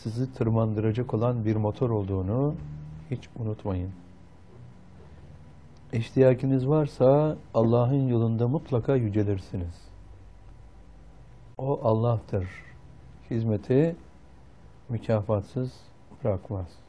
sizi tırmandıracak olan bir motor olduğunu hiç unutmayın. İştiyakiniz varsa Allah'ın yolunda mutlaka yücelirsiniz. O Allah'tır. Hizmeti mükafatsız bırakmaz.